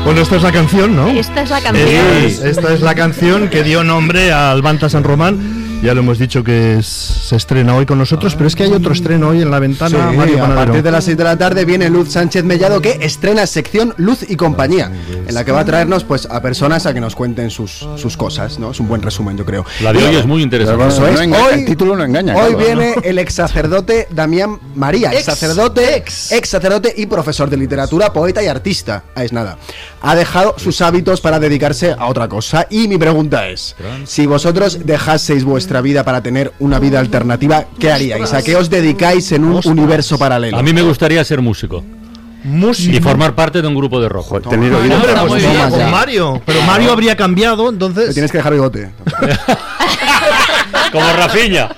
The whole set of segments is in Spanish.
Bueno, esta es la canción, ¿no? Esta es la canción. Esta es la canción que dio nombre al Banta San Román. Ya lo hemos dicho que se estrena hoy con nosotros, pero es que hay otro estreno hoy en La Ventana. Sí, Mario a Panadero. partir de las 6 de la tarde viene Luz Sánchez Mellado, que estrena sección Luz y Compañía, en la que va a traernos pues a personas a que nos cuenten sus cosas, ¿no? Es un buen resumen, yo creo. La de hoy es muy interesante. Eso es. No el título no engaña. Hoy claro. viene el ex sacerdote Damián María, ex sacerdote y profesor de literatura, poeta y artista. Es nada. Ha dejado sus hábitos para dedicarse a otra cosa. Y mi pregunta es: si vosotros dejaseis vuestra vida para tener una vida alternativa, ¿qué haríais? ¿A qué os dedicáis en un universo paralelo? A mí me gustaría ser músico. Y formar parte de un grupo de rock. Tener oído. Hombre, Está pues muy toma, bien, con ya. Mario. Pero Mario habría cambiado, entonces. Te tienes que dejar bigote. Como Rafinha.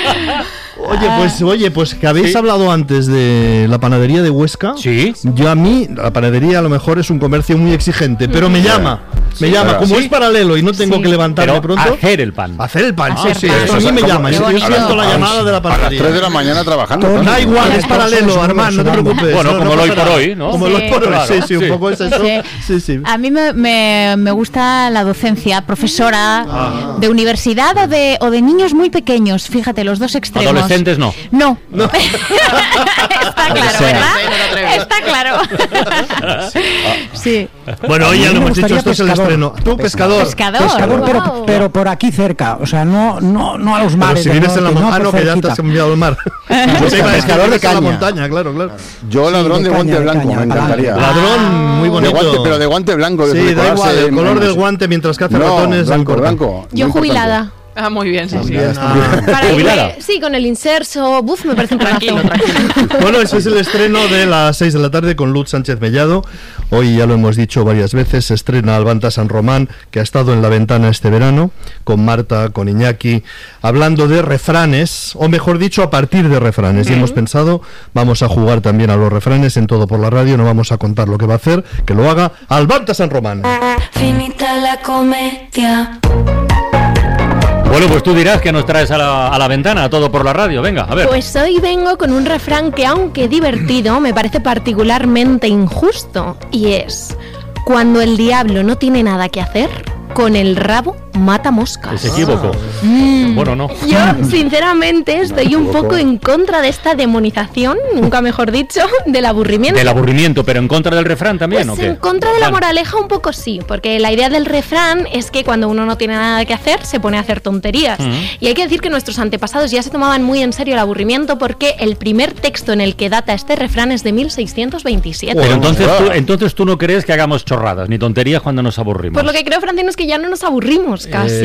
Oye, pues que habéis hablado antes de la panadería de Huesca. Sí. Yo a mí, la panadería a lo mejor es un comercio muy exigente, pero me llama. Como ¿Sí? es paralelo y no tengo que levantarme Pero pronto. hacer el pan. Hacer el pan, Hacer sí. pan. Eso a mí me llama. Qué Yo bonito. siento la llamada de la A las panadería. 3 de la mañana trabajando. Da igual, es paralelo, Armand, no te preocupes. Bueno, no como lo hoy pasa por nada. hoy, ¿no? Como Sí. lo hoy por hoy, Claro, sí, un sí. poco es eso. Sí. A mí me gusta la docencia, profesora de universidad o de niños muy pequeños, fíjate, los dos extremos. Adolescentes no. No. Está claro, ¿verdad? Está claro. Sí. Bueno, hoy ya A mí lo me hemos dicho, gustaría esto es el pescador. estreno. Tú, pescador. Pescador, wow. pero por aquí cerca, o sea, no a los Pero mares. si del vienes en la norte, montaña, por que ya te cerquita. has cambiado el mar. pescador de En la caña. montaña, claro. Yo ladrón de de guante caña, de blanco, caña, me encantaría. Ladrón, muy De bonito. guante, pero de guante blanco. De Sí, da decorarse igual, el en- color del guante mientras que hace No, ratones. no blanco, importa. blanco. Yo muy jubilada. importante. Ah, muy bien, sí. ¿Jubilada? Sí, con el inserso, buf, me parece un Tranquilo, planazo. tranquilo. Bueno, ese es el estreno de las 6 de la tarde con Luz Sánchez Mellado. Hoy ya lo hemos dicho varias veces, se estrena Albanta San Román, que ha estado en La Ventana este verano, con Marta, con Iñaki, hablando de refranes, o mejor dicho, a partir de refranes. Y hemos pensado, vamos a jugar también a los refranes en Todo por la Radio, no vamos a contar lo que va a hacer, que lo haga Albanta San Román. Finita la comedia. Bueno, pues tú dirás que nos traes a la ventana, a Todo por la Radio. Venga, a ver. Pues hoy vengo con un refrán que, aunque divertido, me parece particularmente injusto. Y es: cuando el diablo no tiene nada que hacer, con el rabo mata moscas. Se equivocó. Bueno, no. Yo, sinceramente, estoy un poco en contra de esta demonización, nunca mejor dicho, del aburrimiento. Del aburrimiento, pero en contra del refrán también, Pues ¿o qué? en contra de la Bueno. moraleja un poco sí, porque la idea del refrán es que cuando uno no tiene nada que hacer, se pone a hacer tonterías. Y hay que decir que nuestros antepasados ya se tomaban muy en serio el aburrimiento, porque el primer texto en el que data este refrán es de 1627. Pero entonces tú no crees que hagamos chorradas ni tonterías cuando nos aburrimos. Por lo que creo, Francino, es que ya no nos aburrimos casi.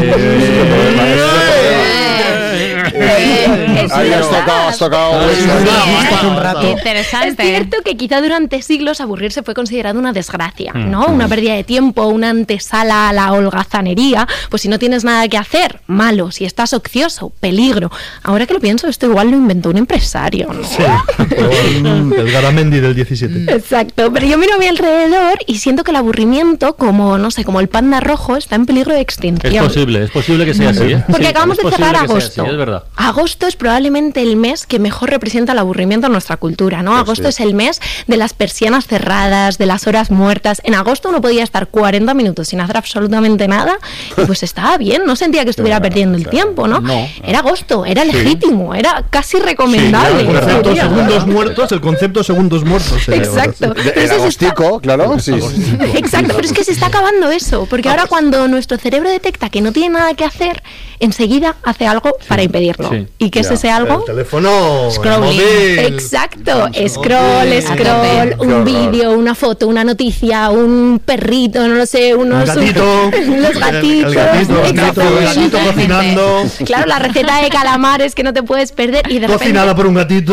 Es Ahí has tocado. Interesante. Es cierto que quizá durante siglos aburrirse fue considerado una desgracia, ¿no? Una pérdida de tiempo, una antesala a la holgazanería. Pues si no tienes nada que hacer, malo. Si estás ocioso, peligro. Ahora que lo pienso, esto igual lo inventó un empresario, ¿no? Sí, el Garamendi del 17. Exacto, pero yo miro a mi alrededor y siento que el aburrimiento, como, no sé, como el panda rojo, está en peligro de extinción. Es posible que sea así, ¿eh? Porque Sí, acabamos es de cerrar posible que sea agosto. así, es verdad. Agosto es probablemente el mes que mejor representa el aburrimiento en nuestra cultura, ¿no? Agosto es el mes de las persianas cerradas, de las horas muertas. En agosto uno podía estar 40 minutos sin hacer absolutamente nada y pues estaba bien, no sentía que estuviera perdiendo el tiempo, ¿no? Era agosto, era legítimo, era casi recomendable. El concepto segundos muertos, el concepto segundos muertos. Exacto. El agostico, claro. Sí. Exacto, pero es que se está acabando eso, porque ahora cuando nuestro cerebro detecta que no tiene nada que hacer, enseguida hace algo para impedirlo. Sí. ¿Y qué es ese algo? El teléfono, Scrolling. el móvil. Exacto, scroll, un vídeo, una foto, una noticia, un perrito, no lo sé, unos gatito. los gatitos. El gatito cocinando. Claro, la receta de calamares que no te puedes perder y de repente Cocinada por un gatito.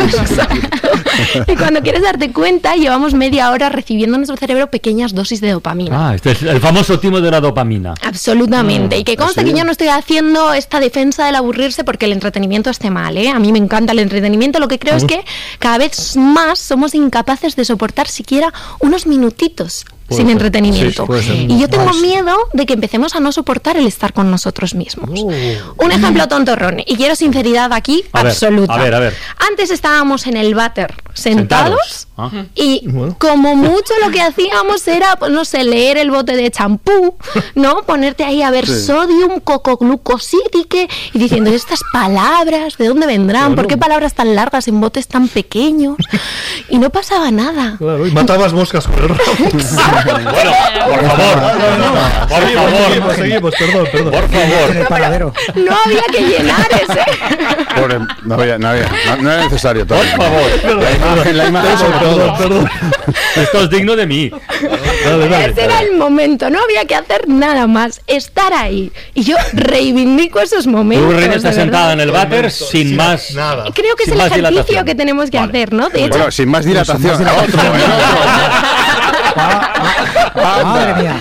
y cuando quieres darte cuenta, llevamos media hora recibiendo en nuestro cerebro pequeñas dosis de dopamina. Este es el famoso timo de la dopamina. Absolutamente. Y que consta que yo no estoy haciendo esta defensa del aburrirse porque el entretenimiento esté mal, ¿eh? A mí me encanta el entretenimiento. Lo que creo es que cada vez más somos incapaces de soportar siquiera unos minutitos sin entretenimiento. Sí, puede ser. Y yo tengo miedo de que empecemos a no soportar el estar con nosotros mismos. Un ejemplo tontorrón. Y quiero sinceridad aquí A ver, absoluta. a ver. Antes estábamos en el váter sentados. Y como mucho lo que hacíamos era, pues, no sé, leer el bote de champú, ¿no? Ponerte ahí a ver sodium, cocoglucosídique y diciendo, ¿estas palabras de dónde vendrán? ¿Por qué palabras tan largas en botes tan pequeños? Y no pasaba nada. Claro, y matabas moscas con el rabo. Bueno, por favor. Seguimos, perdón. Por favor. No había que llenar ese. Pobre, no era necesario todo. Por favor. La imagen sobre todo. Perdón. Esto es digno de mí. Dale. Ese era el momento, no había que hacer nada más, estar ahí. Y yo reivindico esos momentos. Urrin está de sentada verdad. en el váter sin más nada. Creo que es sin el más ejercicio dilatación. que tenemos que hacer, ¿no? De hecho, Bueno, sin más dilatación. Madre mía.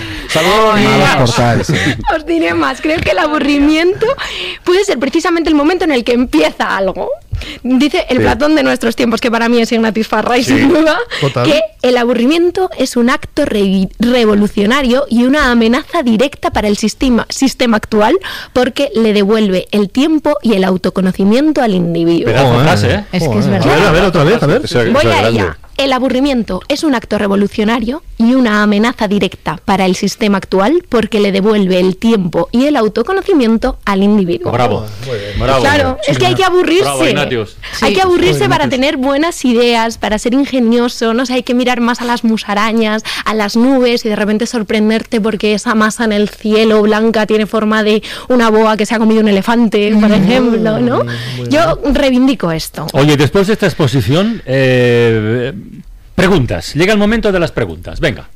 os diré más. Creo que el aburrimiento puede ser precisamente el momento en el que empieza algo. Dice el Platón de nuestros tiempos, que para mí es Ignatius Farray, sin duda, total. que el aburrimiento es un acto revolucionario y una amenaza directa para el sistema actual, porque le devuelve el tiempo y el autoconocimiento al individuo. Pedazo de frase, ¿eh? Es que es verdad. A ver, otra vez, a ver. Voy a ella. El aburrimiento es un acto revolucionario y una amenaza directa para el sistema actual, porque le devuelve el tiempo y el autoconocimiento al individuo. Bravo. Bravo. Claro, es que hay que aburrirse. Bravo, Ignatius. Hay que aburrirse para tener buenas ideas, para ser ingenioso, no sé, hay que mirar más a las musarañas, a las nubes y de repente sorprenderte porque esa masa en el cielo blanca tiene forma de una boa que se ha comido un elefante, por ejemplo, ¿no? Yo reivindico esto. Oye, después de esta exposición, preguntas. Llega el momento de las preguntas. Venga.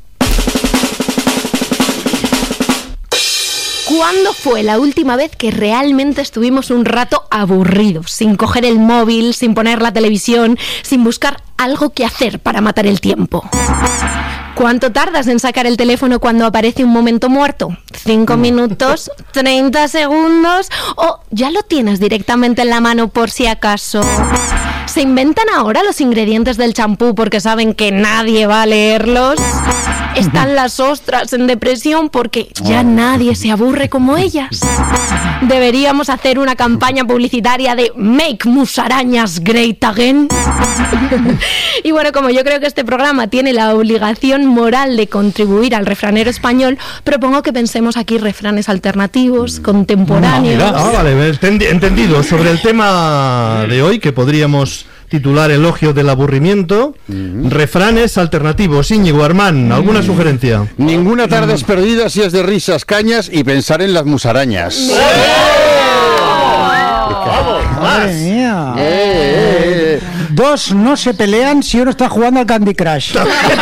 ¿Cuándo fue la última vez que realmente estuvimos un rato aburridos, sin coger el móvil, sin poner la televisión, sin buscar algo que hacer para matar el tiempo? ¿Cuánto tardas en sacar el teléfono cuando aparece un momento muerto? ¿5 minutos? ¿30 segundos? ¿O ya lo tienes directamente en la mano por si acaso? ¿Se inventan ahora los ingredientes del champú porque saben que nadie va a leerlos? ¿Están las ostras en depresión porque ya nadie se aburre como ellas? ¿Deberíamos hacer una campaña publicitaria de Make Musarañas Great Again? Y bueno, como yo creo que este programa tiene la obligación moral de contribuir al refranero español, propongo que pensemos aquí refranes alternativos, contemporáneos. Vale, entendido. Sobre el tema de hoy, que podríamos titular Elogio del aburrimiento, refranes alternativos. Íñigo, Armán, ¿alguna sugerencia? Ninguna tarde es perdida si es de risas, cañas y pensar en las musarañas. Madre mía. Dos no se pelean si uno está jugando al Candy Crush.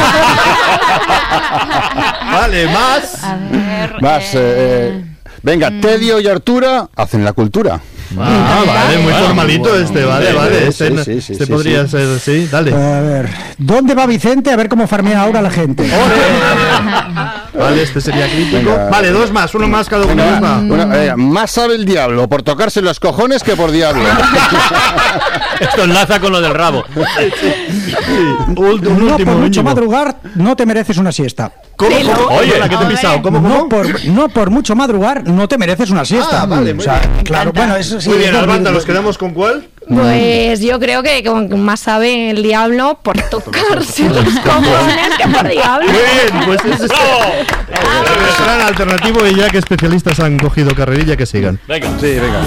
Vale, más. A ver. Más, venga, Tedio y Artura hacen la cultura. Vale, muy formalito este, vale. Sí, Este podría ser, sí, dale. A ver, ¿dónde va Vicente? A ver cómo farmea ahora la gente. Vale, este sería crítico. Venga. Vale, dos más, uno más cada uno. Más sabe el diablo por tocarse los cojones que por diablo. Esto enlaza con lo del rabo. Un No último, por mucho Íñigo. madrugar, no te mereces una siesta. ¿Cómo? Oye, Perdona, que te he pisado. ¿Cómo? No por mucho madrugar, no te mereces una siesta. Vale, muy bien. Claro, bueno, eso sí. Muy bien, es Albanta, ¿nos quedamos con cuál? Pues yo creo que como más sabe el diablo por tocarse los cojones que por diablo. Muy bien, pues ese es el refrán alternativo y ya que especialistas han cogido carrerilla, que sigan. Venga. Sí, venga.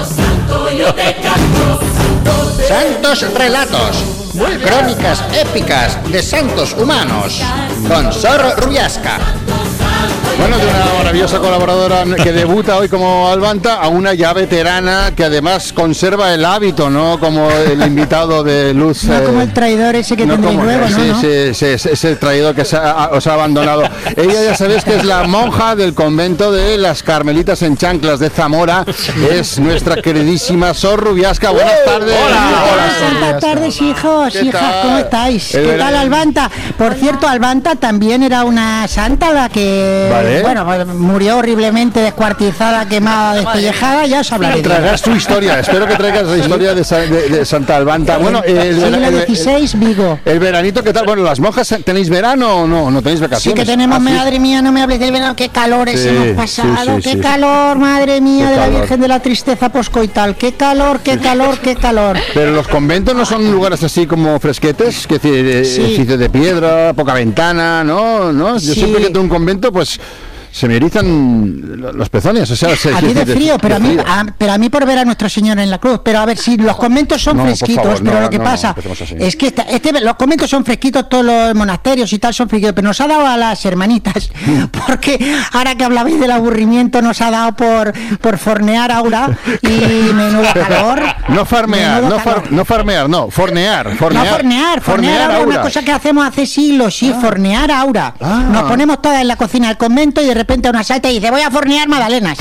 Santos relatos, crónicas épicas de santos humanos, con Sor Rubiasca. Bueno, de una maravillosa colaboradora que debuta hoy como Albanta a una ya veterana que además conserva el hábito, ¿no? Como el invitado de Luz. No como el traidor ese que no tendréis como- nuevo, ¿no? sí, ese traidor que os ha abandonado. Ella ya sabéis que es la monja del convento de las Carmelitas en Chanclas de Zamora. Es nuestra queridísima Sor Rubiasca. Buenas tardes. Buenas tardes, hijos, ¿Qué hijas, tal? ¿cómo estáis? Es ¿Qué verdad. tal, Albanta? Por cierto, Albanta también era una santa la que Bueno, pues murió horriblemente descuartizada, quemada, despellejada, ya os hablaré. Traerás tu historia, espero que traigas la historia de Santa Albanta. Bueno, siglo XVI, Vigo. El veranito, ¿qué tal? Bueno, las monjas, ¿tenéis verano o no? ¿No tenéis vacaciones? Sí que tenemos, madre mía, no me hables del verano, qué calores hemos pasado, qué calor, madre mía, de la Virgen de la Tristeza poscoital, qué calor, qué calor, qué calor. Pero los conventos no son lugares así como fresquetes, que edificios de piedra, poca ventana, ¿no? Yo siempre que tengo un convento, pues se me erizan los pezones, o sea, a ti de frío, pero a mí por ver a Nuestro Señor en la cruz. Pero a ver, si los conventos son fresquitos, favor, pero lo que pasa es que los conventos son fresquitos, todos los monasterios y tal son fresquitos, pero nos ha dado a las hermanitas, porque ahora que hablabais del aburrimiento, nos ha dado por fornear Aura y menudo calor. No farmear, fornear Aura, una cosa que hacemos hace siglos, fornear Aura. Nos ponemos todas en la cocina del convento y de repente una salta y dice, voy a fornear magdalenas.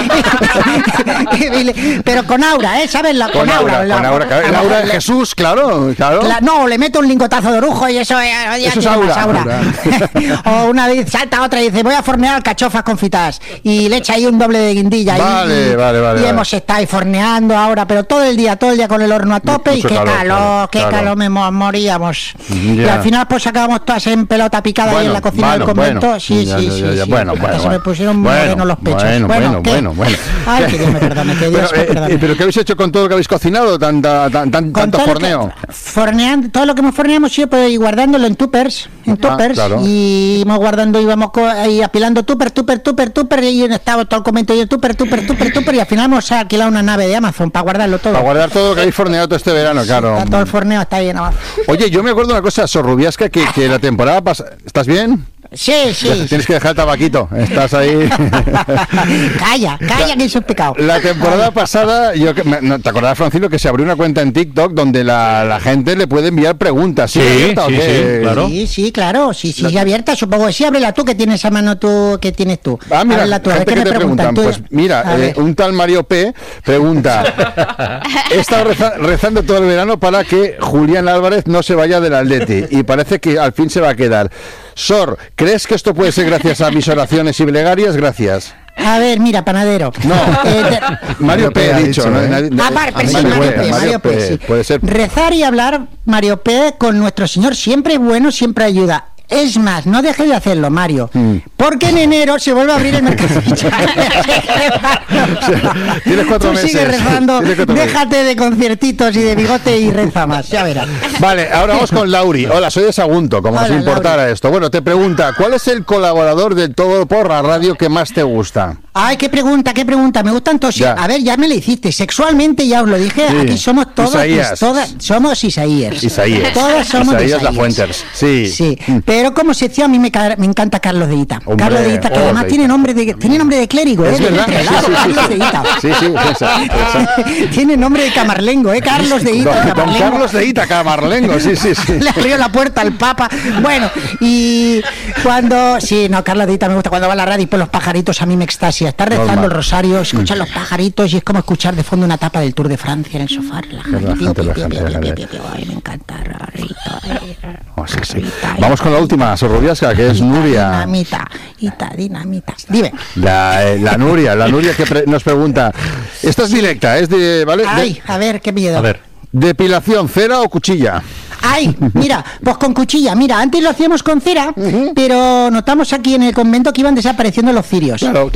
Pero con Aura, ¿sabes? Con Aura, el Aura de Jesús, claro. No, le meto un lingotazo de orujo y eso es Aura. O una vez salta otra y dice, voy a fornear alcachofas confitadas y le echa ahí un doble de guindilla. Vale. Hemos estado ahí forneando ahora, pero todo el día con el horno a tope. Mucho y qué calor, moríamos. Y al final pues acabamos todas en pelota picada ahí en la cocina del convento. Sí. Bueno. Se me pusieron morenos los pechos. Bueno. Ay, que Dios me perdone, que Dios me perdone. ¿Pero qué habéis hecho con todo lo que habéis cocinado? Tanto forneo. Forneando, todo lo que hemos forneado hemos ido pues, guardándolo en tuppers. Claro. Y íbamos guardando, íbamos ahí apilando tupper, y estaba todo el convento y tupper, y al final hemos alquilado una nave de Amazon para guardarlo todo. Para guardar todo lo que habéis forneado todo este verano, claro. Todo el forneo está bien abajo. Oye, yo me acuerdo de una cosa, Sor Rubiasca, que la temporada pasada... ¿Estás bien? Sí. Tienes que dejar el tabaquito. Estás ahí. Calla, que eso es pecado. La temporada pasada, ¿te acordás, Francino, que se abrió una cuenta en TikTok donde la gente le puede enviar preguntas? Sí, claro. Sí, claro. Sí, abierta, supongo. Sí, ábrela tú, que tienes a mano tú, que tienes tú. Mira, ábrela tú, a ver qué me preguntan. Pues mira, un tal Mario P. pregunta: he estado rezando todo el verano para que Julián Álvarez no se vaya del Atleti y parece que al fin se va a quedar. Sor, ¿crees que esto puede ser gracias a mis oraciones y plegarias? Gracias. A ver, mira, panadero. No, Mario P. ha dicho. Mario P. Sí. Puede ser. Rezar y hablar, Mario P., con nuestro Señor siempre es bueno, siempre ayuda. Es más, no dejes de hacerlo, Mario, porque en enero se vuelve a abrir el mercado. Tienes 4 meses. Sigue rezando, déjate de conciertitos y de bigote y reza más, ya verás. Vale, ahora vamos con Lauri. Hola, soy de Sagunto, como si importara Lauri. Esto. Bueno, te pregunta, ¿cuál es el colaborador del Todo por la Radio que más te gusta? Ay, qué pregunta, me gustan todos. A ver, ya me lo hiciste. Sexualmente ya os lo dije, aquí somos todos, somos Isaías. Todas somos Isaías Lafuentes. Sí. Pero como sección a mí me encanta Carlos de Ita. Carlos de Ita, que además tiene nombre de clérigo, es verdad. Carlos de Ita. Sí. Tiene nombre de camarlengo, Carlos de Ita. Don Carlos de Ita, camarlengo, sí. Le abrió la puerta al Papa. Bueno, y cuando... Sí, no, Carlos de Ita me gusta. Cuando va a la radio y por los pajaritos a mí me extasia. Está rezando el rosario, escuchar los pajaritos y es como escuchar de fondo una etapa del Tour de Francia en el sofá. Ay, me encanta. Vamos con la última, Sor Rubiasca, que es Nuria. Dinamita. Dime. La Nuria que nos pregunta. Esta es directa, ¿vale? Ay, a ver, qué miedo. A ver. ¿Depilación, cera o cuchilla? Ay, mira, pues con cuchilla. Mira, antes lo hacíamos con cera, pero notamos aquí en el convento que iban desapareciendo los cirios. Claro.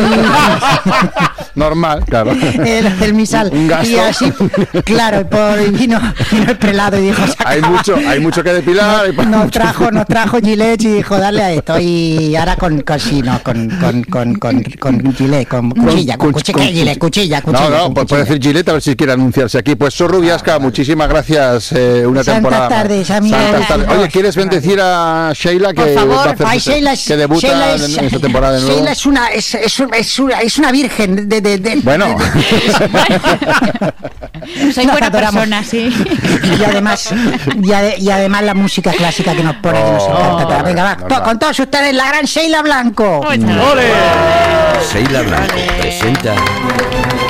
Normal, claro. El misal. Un gasto. Y así, claro, y vino el prelado y dijo... Hay mucho que depilar. Nos trajo Gillette y dijo, darle a esto. Y ahora con Gillette, con cuchilla. No, pues puede decir Gillette a ver si quiere anunciarse aquí. Pues Sor Rubiasca, muchísimas gracias. Una temporada. Tardes, Oye, ¿quieres bendecir a Sheila que, que debuta en esta temporada de nuevo? Sheila es una virgen Bueno. Soy buena persona, sí. Y además la música clásica que nos pone, que nos encanta. Venga, va, con todos ustedes, la gran Sheila Blanco. Sheila Blanco presenta